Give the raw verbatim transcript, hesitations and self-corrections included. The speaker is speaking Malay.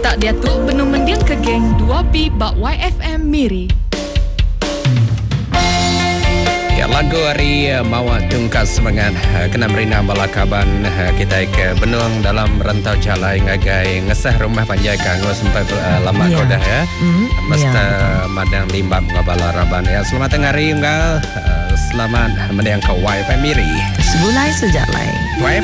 Tak dia tu benung mendiang ke geng dua B bak Y F M Miri. Ya, lagu hari uh, Mawa Tungkas Semangat uh, kena merina balakaban uh, kita ke benung dalam rantau jalai ngagai ngesah rumah panjai kanggo sampai uh, lama Ya. kodah ya. Mm, Mesta ya, madang limbab ngabala raban ya. Selamat tengah hari unggal. Uh, selamat mendiang ke Y F M Miri. Segulai sejalai. Y F